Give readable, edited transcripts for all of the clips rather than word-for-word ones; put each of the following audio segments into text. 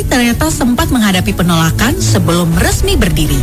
ternyata sempat menghadapi penolakan sebelum resmi berdiri.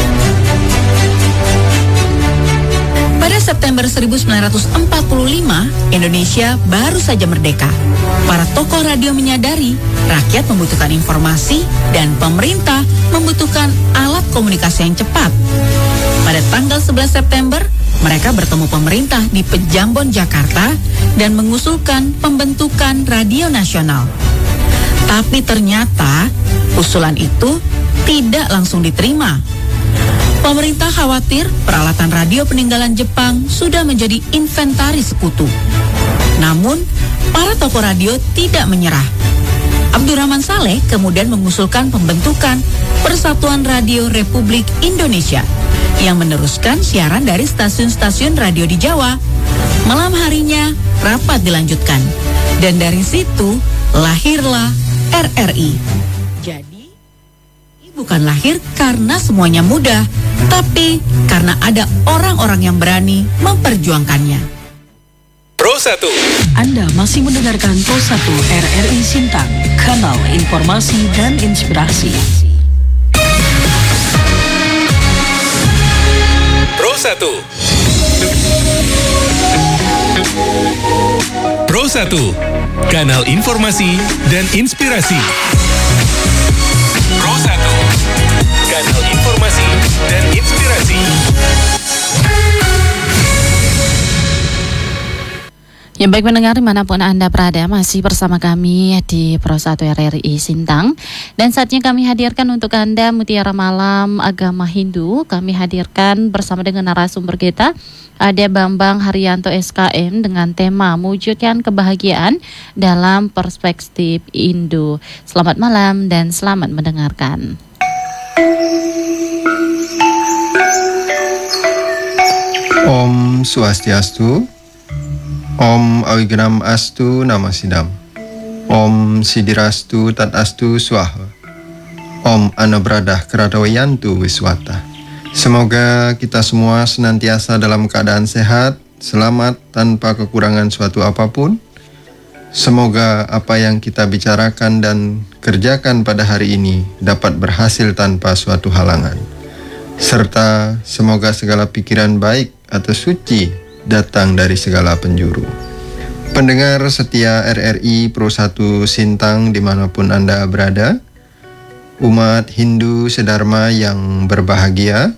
Pada September 1945, Indonesia baru saja merdeka. Para tokoh radio menyadari rakyat membutuhkan informasi dan pemerintah membutuhkan alat komunikasi yang cepat. Pada tanggal 11 September, mereka bertemu pemerintah di Pejambon, Jakarta dan mengusulkan pembentukan radio nasional. Tapi ternyata usulan itu tidak langsung diterima. Pemerintah khawatir peralatan radio peninggalan Jepang sudah menjadi inventaris sekutu. Namun, para tokoh radio tidak menyerah. Abdurrahman Saleh kemudian mengusulkan pembentukan Persatuan Radio Republik Indonesia yang meneruskan siaran dari stasiun-stasiun radio di Jawa. Malam harinya, rapat dilanjutkan. Dan dari situ, lahirlah RRI. Jadi, bukan lahir karena semuanya mudah, tapi karena ada orang-orang yang berani memperjuangkannya. Pro 1. Anda masih mendengarkan Pro 1 RRI Sintang, kanal informasi dan inspirasi. Pro 1. Pro 1, kanal informasi dan inspirasi. Pro 1, kanal informasi dan inspirasi. Ya, baik pendengar dimanapun Anda berada, masih bersama kami di Pro 1 RRI Sintang. Dan saatnya kami hadirkan untuk Anda Mutiara Malam Agama Hindu. Kami hadirkan bersama dengan narasumber kita, ada Bambang Haryanto SKM, dengan tema Mewujudkan Kebahagiaan dalam Perspektif Hindu. Selamat malam dan selamat mendengarkan. Om Swastiastu. Om Awignam Astu Namasidam. Om Sidirastu Tadastu Swaha. Om Anabradah Kradawayantu Wiswata. Semoga kita semua senantiasa dalam keadaan sehat, selamat, tanpa kekurangan suatu apapun. Semoga apa yang kita bicarakan dan kerjakan pada hari ini dapat berhasil tanpa suatu halangan. Serta semoga segala pikiran baik atau suci datang dari segala penjuru. Pendengar setia RRI Pro 1 Sintang dimanapun Anda berada, umat Hindu sedharma yang berbahagia,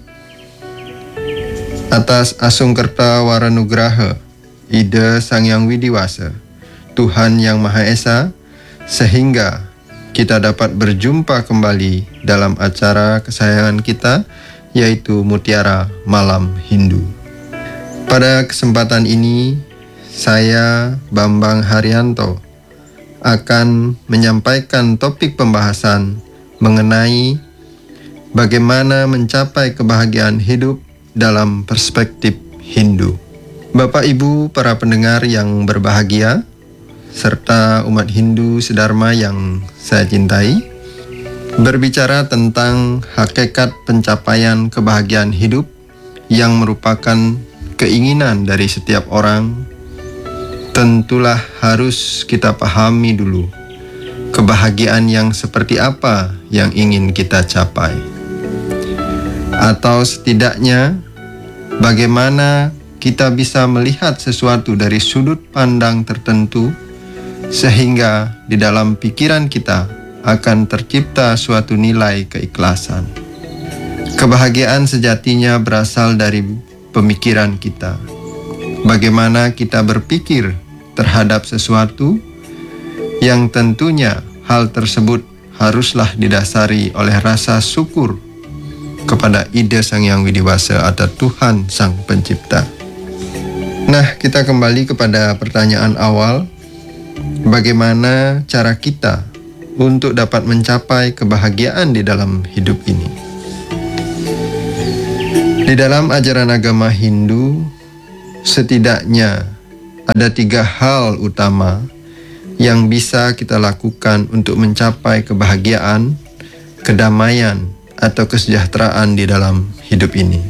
atas Asungkerta Waranugraha Ida Sang Yang Widiwasa, Tuhan Yang Maha Esa, sehingga kita dapat berjumpa kembali dalam acara kesayangan kita, yaitu Mutiara Malam Hindu. Pada kesempatan ini, saya Bambang Haryanto akan menyampaikan topik pembahasan mengenai bagaimana mencapai kebahagiaan hidup dalam perspektif Hindu. Bapak Ibu para pendengar yang berbahagia, serta umat Hindu sedharma yang saya cintai, berbicara tentang hakikat pencapaian kebahagiaan hidup yang merupakan keinginan dari setiap orang, tentulah harus kita pahami dulu kebahagiaan yang seperti apa yang ingin kita capai. Atau setidaknya bagaimana kita bisa melihat sesuatu dari sudut pandang tertentu sehingga di dalam pikiran kita akan tercipta suatu nilai keikhlasan. Kebahagiaan sejatinya berasal dari pemikiran kita. Bagaimana kita berpikir terhadap sesuatu yang tentunya hal tersebut haruslah didasari oleh rasa syukur kepada Ida Sang Yang Widiwasa atau Tuhan Sang Pencipta. Nah, kita kembali kepada pertanyaan awal. Bagaimana cara kita untuk dapat mencapai kebahagiaan di dalam hidup ini? Di dalam ajaran agama Hindu, setidaknya ada 3 hal utama yang bisa kita lakukan untuk mencapai kebahagiaan, kedamaian, atau kesejahteraan di dalam hidup ini.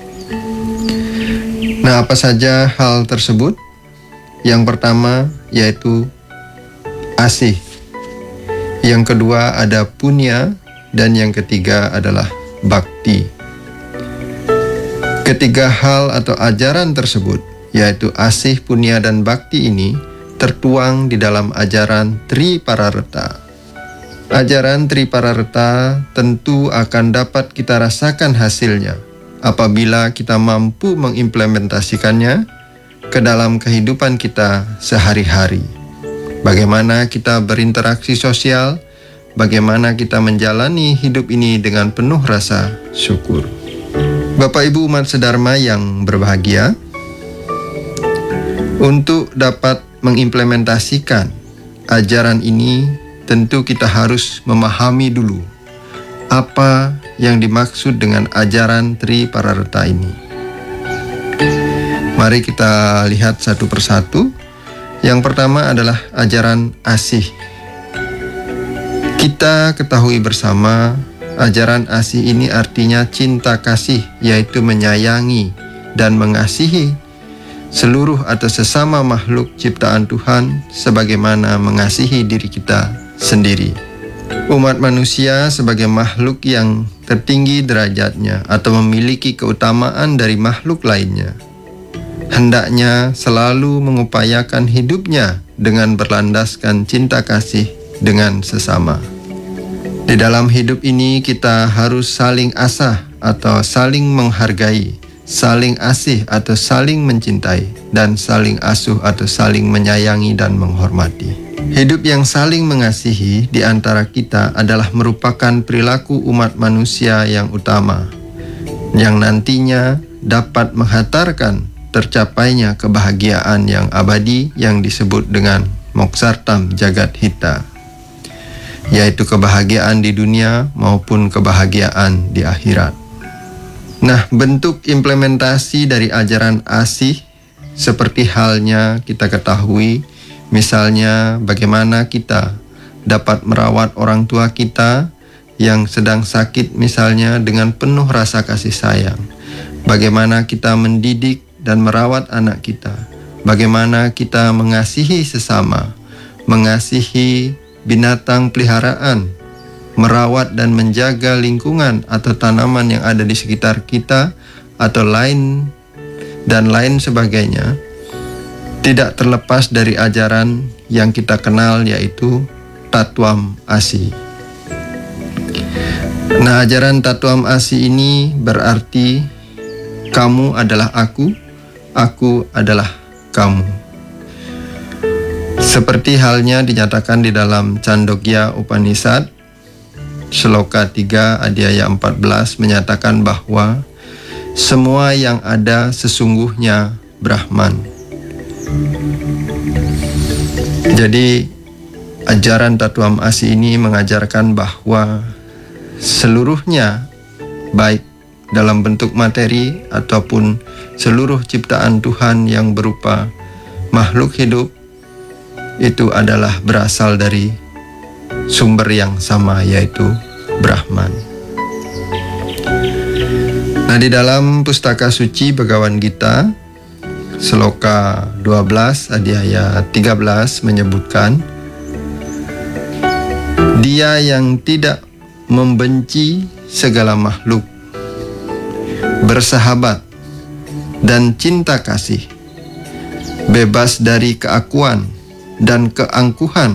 Nah, apa saja hal tersebut? Yang pertama yaitu asih. Yang kedua ada punya, dan yang ketiga adalah bakti. Ketiga hal atau ajaran tersebut, yaitu asih, punya, dan bakti ini tertuang di dalam ajaran Tripararta. Ajaran Tripararta tentu akan dapat kita rasakan hasilnya apabila kita mampu mengimplementasikannya ke dalam kehidupan kita sehari-hari. Bagaimana kita berinteraksi sosial, bagaimana kita menjalani hidup ini dengan penuh rasa syukur. Bapak Ibu umat sedharma yang berbahagia, untuk dapat mengimplementasikan ajaran ini, tentu kita harus memahami dulu apa yang dimaksud dengan ajaran Tripararta ini. Mari kita lihat satu persatu. Yang pertama adalah ajaran asih. Kita ketahui bersama, ajaran asih ini artinya cinta kasih, yaitu menyayangi dan mengasihi seluruh atau sesama makhluk ciptaan Tuhan sebagaimana mengasihi diri kita sendiri. Umat manusia sebagai makhluk yang tertinggi derajatnya atau memiliki keutamaan dari makhluk lainnya, hendaknya selalu mengupayakan hidupnya dengan berlandaskan cinta kasih dengan sesama. Di dalam hidup ini kita harus saling asah atau saling menghargai, saling asih atau saling mencintai, dan saling asuh atau saling menyayangi dan menghormati. Hidup yang saling mengasihi di antara kita adalah merupakan perilaku umat manusia yang utama, yang nantinya dapat menghantarkan tercapainya kebahagiaan yang abadi yang disebut dengan Moksartam Jagat Hita, yaitu kebahagiaan di dunia maupun kebahagiaan di akhirat. Nah, bentuk implementasi dari ajaran asih seperti halnya kita ketahui, misalnya bagaimana kita dapat merawat orang tua kita yang sedang sakit misalnya dengan penuh rasa kasih sayang. Bagaimana kita mendidik dan merawat anak kita. Bagaimana kita mengasihi sesama, mengasihi binatang peliharaan, merawat dan menjaga lingkungan atau tanaman yang ada di sekitar kita, atau lain sebagainya, tidak terlepas dari ajaran yang kita kenal, yaitu Tattwam Asi. Nah, ajaran Tattwam Asi ini berarti kamu adalah aku adalah kamu. Seperti halnya dinyatakan di dalam Chandogya Upanishad, Sloka 3 Adhyaya 14 menyatakan bahwa semua yang ada sesungguhnya Brahman. Jadi ajaran Tattwam Asi ini mengajarkan bahwa seluruhnya, baik dalam bentuk materi ataupun seluruh ciptaan Tuhan yang berupa makhluk hidup, itu adalah berasal dari sumber yang sama, yaitu Brahman. Nah, di dalam pustaka suci Bhagavad Gita, Sloka 12 Adhyaya 13 menyebutkan, Dia yang tidak membenci segala makhluk, bersahabat dan cinta kasih, bebas dari keakuan dan keangkuhan,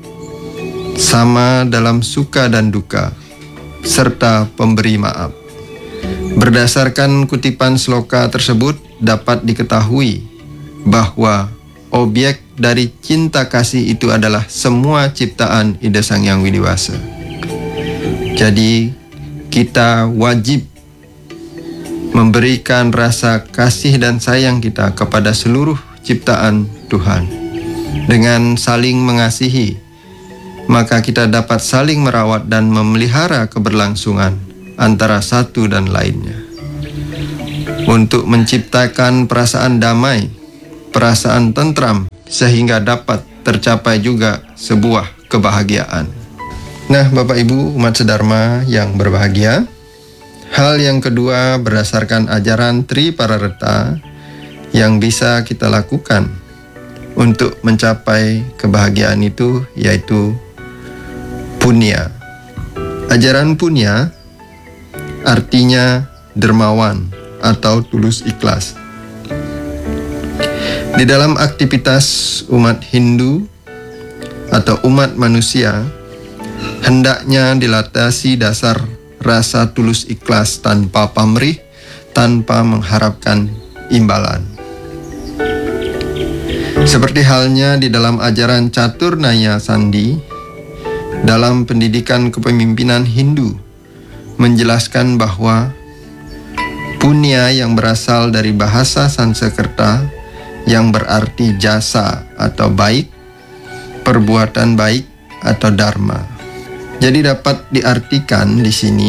sama dalam suka dan duka, serta pemberi maaf. Berdasarkan kutipan sloka tersebut dapat diketahui bahwa objek dari cinta kasih itu adalah semua ciptaan Ida Sang Hyang Widiwasa. Jadi kita wajib memberikan rasa kasih dan sayang kita kepada seluruh ciptaan Tuhan. Dengan saling mengasihi, maka kita dapat saling merawat dan memelihara keberlangsungan antara satu dan lainnya. Untuk menciptakan perasaan damai, perasaan tentram, sehingga dapat tercapai juga sebuah kebahagiaan. Nah, Bapak Ibu umat sedharma yang berbahagia, hal yang kedua berdasarkan ajaran Tripararta yang bisa kita lakukan untuk mencapai kebahagiaan itu, yaitu Punya. Ajaran punya artinya dermawan atau tulus ikhlas. Di dalam aktivitas umat Hindu atau umat manusia, hendaknya dilatasi dasar rasa tulus ikhlas tanpa pamrih, tanpa mengharapkan imbalan. Seperti halnya di dalam ajaran Caturnaia Sandi, dalam pendidikan kepemimpinan Hindu, menjelaskan bahwa punya yang berasal dari bahasa Sanskerta yang berarti jasa atau baik, perbuatan baik atau dharma. Jadi dapat diartikan di sini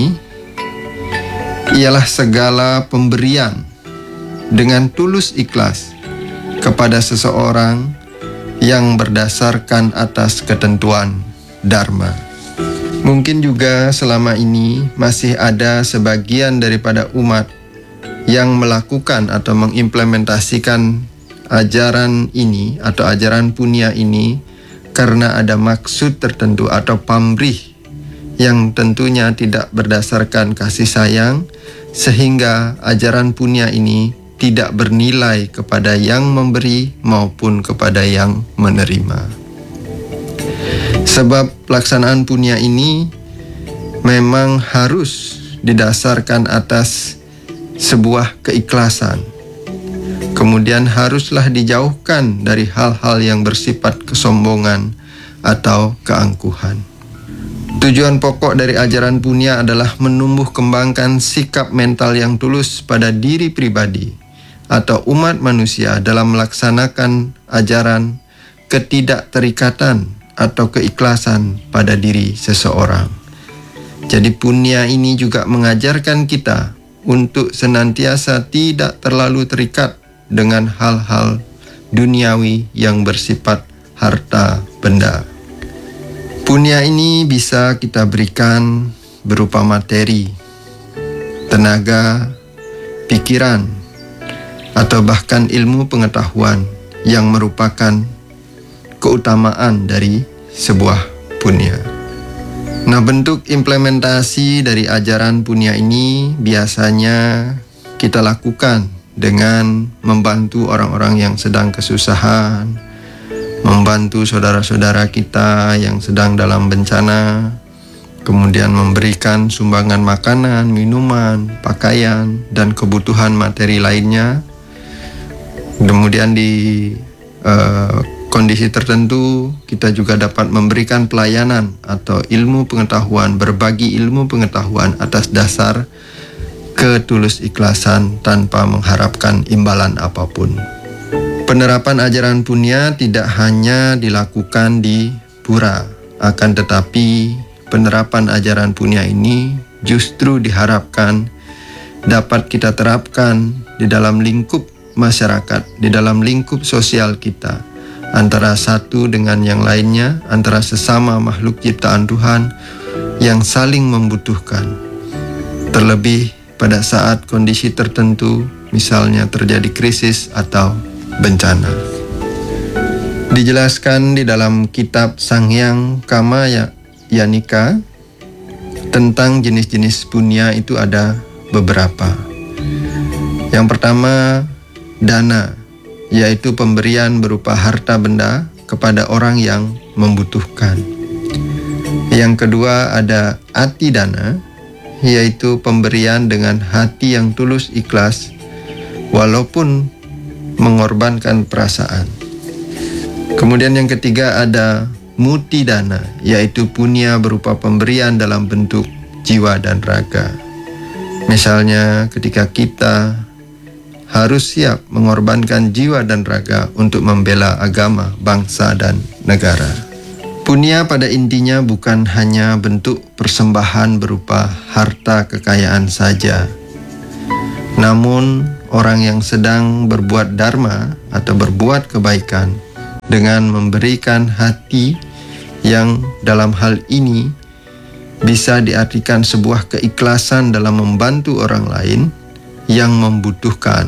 ialah segala pemberian dengan tulus ikhlas kepada seseorang yang berdasarkan atas ketentuan dharma. Mungkin juga selama ini masih ada sebagian daripada umat yang melakukan atau mengimplementasikan ajaran ini atau ajaran punya ini karena ada maksud tertentu atau pamrih yang tentunya tidak berdasarkan kasih sayang, sehingga ajaran punya ini tidak bernilai kepada yang memberi maupun kepada yang menerima. Sebab pelaksanaan punya ini memang harus didasarkan atas sebuah keikhlasan. Kemudian haruslah dijauhkan dari hal-hal yang bersifat kesombongan atau keangkuhan. Tujuan pokok dari ajaran punya adalah menumbuh kembangkan sikap mental yang tulus pada diri pribadi atau umat manusia dalam melaksanakan ajaran ketidakterikatan atau keikhlasan pada diri seseorang. Jadi punya ini juga mengajarkan kita untuk senantiasa tidak terlalu terikat dengan hal-hal duniawi yang bersifat harta benda. Punya ini bisa kita berikan berupa materi, tenaga, pikiran, atau bahkan ilmu pengetahuan yang merupakan keutamaan dari sebuah punya. Nah, bentuk implementasi dari ajaran punya ini biasanya kita lakukan dengan membantu orang-orang yang sedang kesusahan, membantu saudara-saudara kita yang sedang dalam bencana, kemudian memberikan sumbangan makanan, minuman, pakaian, dan kebutuhan materi lainnya. Kemudian di kondisi tertentu kita juga dapat memberikan pelayanan atau ilmu pengetahuan, berbagi ilmu pengetahuan atas dasar ketulus ikhlasan tanpa mengharapkan imbalan apapun. Penerapan ajaran punya tidak hanya dilakukan di pura, akan tetapi penerapan ajaran punya ini justru diharapkan dapat kita terapkan di dalam lingkup masyarakat, di dalam lingkup sosial kita, antara satu dengan yang lainnya, antara sesama makhluk ciptaan Tuhan yang saling membutuhkan. Terlebih pada saat kondisi tertentu, misalnya terjadi krisis atau bencana. Dijelaskan di dalam kitab Sanghyang Kama Yanika tentang jenis-jenis punya itu ada beberapa. Yang pertama, dana, yaitu pemberian berupa harta benda kepada orang yang membutuhkan. Yang kedua ada ati dana, yaitu pemberian dengan hati yang tulus ikhlas walaupun mengorbankan perasaan. Kemudian yang ketiga ada muti dana, yaitu punya berupa pemberian dalam bentuk jiwa dan raga. Misalnya ketika kita harus siap mengorbankan jiwa dan raga untuk membela agama, bangsa, dan negara. Punya pada intinya bukan hanya bentuk persembahan berupa harta kekayaan saja. Namun orang yang sedang berbuat dharma atau berbuat kebaikan dengan memberikan hati yang dalam hal ini bisa diartikan sebuah keikhlasan dalam membantu orang lain yang membutuhkan.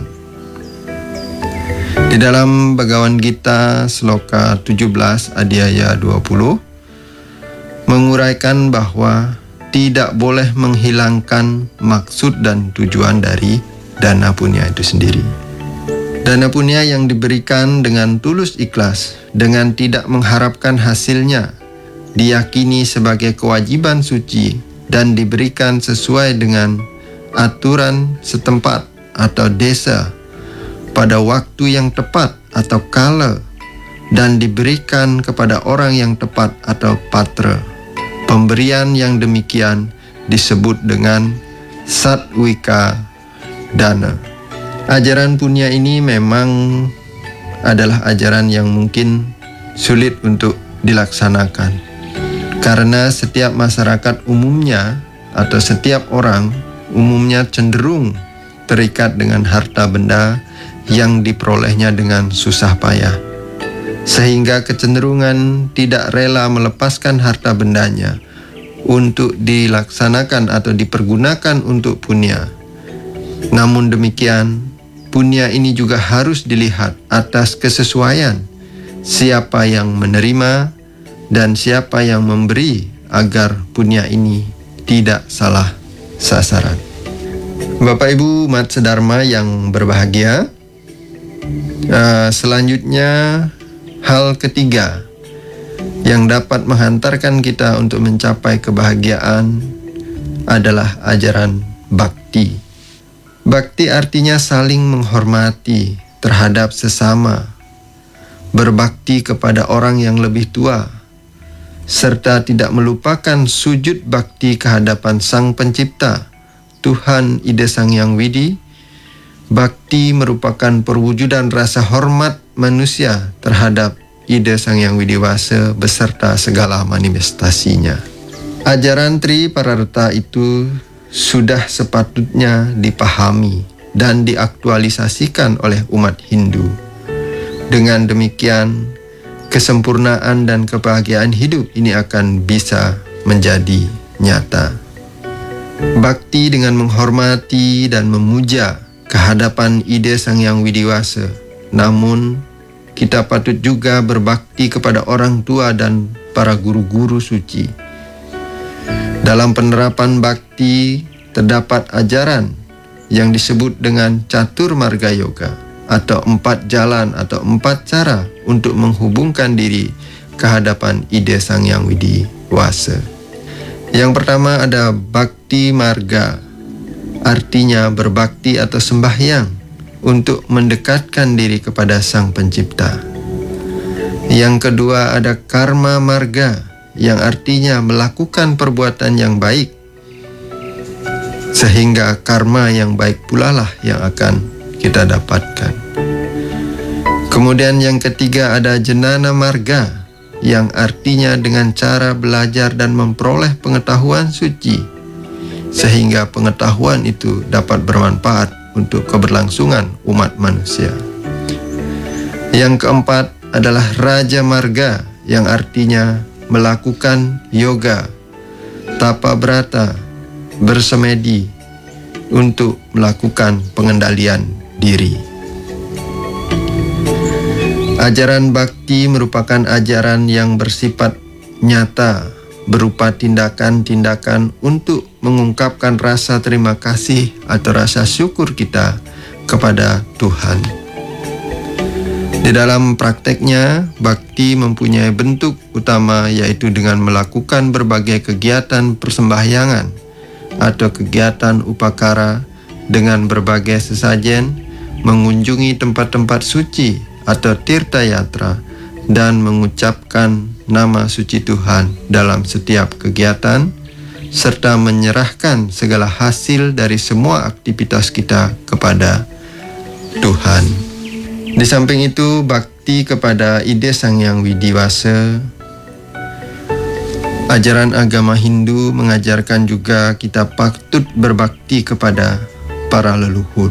Di dalam Bhagavad Gita Sloka 17 Adhyaya 20 menguraikan bahwa tidak boleh menghilangkan maksud dan tujuan dari dana punya itu sendiri. Dana punya yang diberikan dengan tulus ikhlas, dengan tidak mengharapkan hasilnya, diyakini sebagai kewajiban suci dan diberikan sesuai dengan aturan setempat atau desa pada waktu yang tepat atau kala, dan diberikan kepada orang yang tepat atau patra. Pemberian yang demikian disebut dengan satwika dana. Ajaran punya ini memang adalah ajaran yang mungkin sulit untuk dilaksanakan, karena setiap masyarakat umumnya atau setiap orang umumnya cenderung terikat dengan harta benda yang diperolehnya dengan susah payah, sehingga kecenderungan tidak rela melepaskan harta bendanya untuk dilaksanakan atau dipergunakan untuk punya. Namun demikian, punya ini juga harus dilihat atas kesesuaian siapa yang menerima dan siapa yang memberi, agar punya ini tidak salah sasaran. Bapak Ibu umat sedharma yang berbahagia, selanjutnya hal ketiga yang dapat menghantarkan kita untuk mencapai kebahagiaan adalah ajaran bakti. Bakti artinya saling menghormati terhadap sesama, berbakti kepada orang yang lebih tua, serta tidak melupakan sujud bakti kehadapan Sang Pencipta, Tuhan Ida Sang Hyang Widi. Bakti merupakan perwujudan rasa hormat manusia terhadap Ida Sang Hyang Widiwasa beserta segala manifestasinya. Ajaran Tri Pararta itu sudah sepatutnya dipahami dan diaktualisasikan oleh umat Hindu. Dengan demikian, kesempurnaan dan kebahagiaan hidup ini akan bisa menjadi nyata. Bakti dengan menghormati dan memuja kehadapan Ida Sang Hyang Widiwasa. Namun, kita patut juga berbakti kepada orang tua dan para guru-guru suci. Dalam penerapan bakti terdapat ajaran yang disebut dengan Catur Marga Yoga, atau 4 jalan atau 4 cara untuk menghubungkan diri kehadapan Ida Sang Hyang Widiwasa. Yang pertama ada Bhakti Marga, artinya berbakti atau sembahyang untuk mendekatkan diri kepada Sang Pencipta. Yang kedua ada Karma Marga, yang artinya melakukan perbuatan yang baik, sehingga karma yang baik pula lah yang akan kita dapatkan. Kemudian yang ketiga ada Jnana Marga, yang artinya dengan cara belajar dan memperoleh pengetahuan suci, sehingga pengetahuan itu dapat bermanfaat untuk keberlangsungan umat manusia. Yang keempat adalah Raja Marga, yang artinya melakukan yoga, tapa brata, bersemedi untuk melakukan pengendalian diri. Ajaran bakti merupakan ajaran yang bersifat nyata, berupa tindakan-tindakan untuk mengungkapkan rasa terima kasih atau rasa syukur kita kepada Tuhan. Di dalam prakteknya, bakti mempunyai bentuk utama, yaitu dengan melakukan berbagai kegiatan persembahyangan atau kegiatan upakara dengan berbagai sesajen, mengunjungi tempat-tempat suci atau tirta yatra, dan mengucapkan nama suci Tuhan dalam setiap kegiatan, serta menyerahkan segala hasil dari semua aktivitas kita kepada Tuhan. Di samping itu, bakti kepada Ida Sang Hyang Widiwasa, ajaran agama Hindu mengajarkan juga kita patut berbakti kepada para leluhur.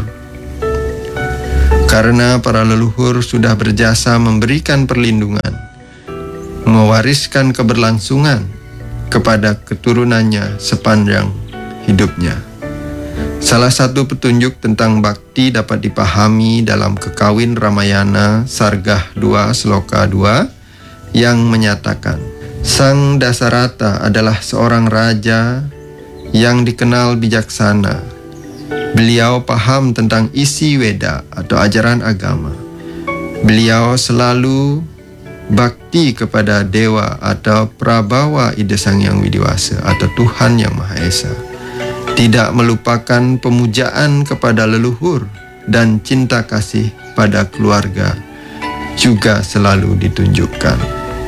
Karena para leluhur sudah berjasa memberikan perlindungan, mewariskan keberlangsungan kepada keturunannya sepanjang hidupnya. Salah satu petunjuk tentang bakti dapat dipahami dalam Kekawin Ramayana Sargah 2 Sloka 2 yang menyatakan, Sang Dasarata adalah seorang raja yang dikenal bijaksana. Beliau paham tentang isi Weda atau ajaran agama. Beliau selalu bakti kepada Dewa atau Prabhawa Ida Sang Hyang Widiwasa atau Tuhan Yang Maha Esa. Tidak melupakan pemujaan kepada leluhur dan cinta kasih pada keluarga juga selalu ditunjukkan.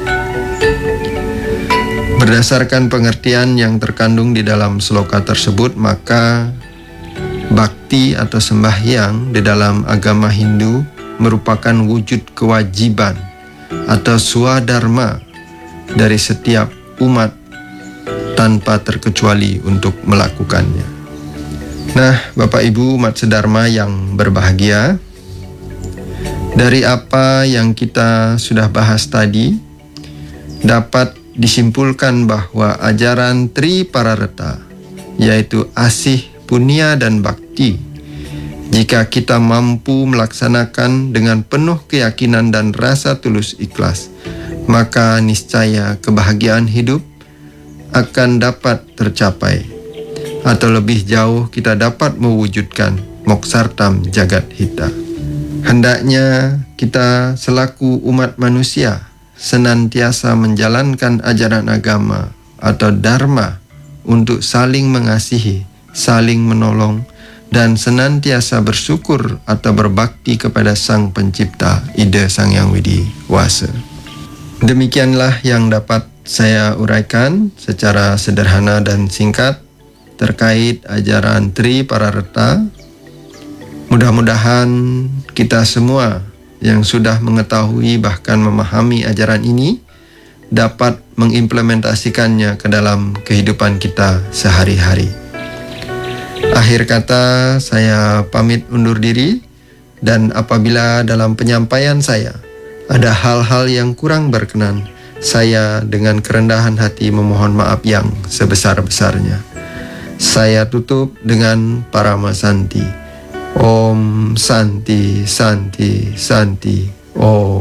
Berdasarkan pengertian yang terkandung di dalam sloka tersebut, maka bakti atau sembahyang di dalam agama Hindu merupakan wujud kewajiban atau swadharma dari setiap umat tanpa terkecuali untuk melakukannya. Nah, Bapak Ibu umat sedharma yang berbahagia, dari apa yang kita sudah bahas tadi, dapat disimpulkan bahwa ajaran Tripararta, yaitu asih, punya, dan bakti, jika kita mampu melaksanakan dengan penuh keyakinan dan rasa tulus ikhlas, maka niscaya kebahagiaan hidup akan dapat tercapai, atau lebih jauh kita dapat mewujudkan moksartam jagat hita. Hendaknya kita selaku umat manusia senantiasa menjalankan ajaran agama atau dharma untuk saling mengasihi, saling menolong, dan senantiasa bersyukur atau berbakti kepada Sang Pencipta Ida Sang Hyang Widiwasa. Demikianlah yang dapat saya uraikan secara sederhana dan singkat terkait ajaran Tripararta. Mudah-mudahan kita semua yang sudah mengetahui bahkan memahami ajaran ini dapat mengimplementasikannya ke dalam kehidupan kita sehari-hari. Akhir kata, saya pamit undur diri, dan apabila dalam penyampaian saya ada hal-hal yang kurang berkenan, saya dengan kerendahan hati memohon maaf yang sebesar-besarnya. Saya tutup dengan Parama Santi. Om Santi Santi Santi Om.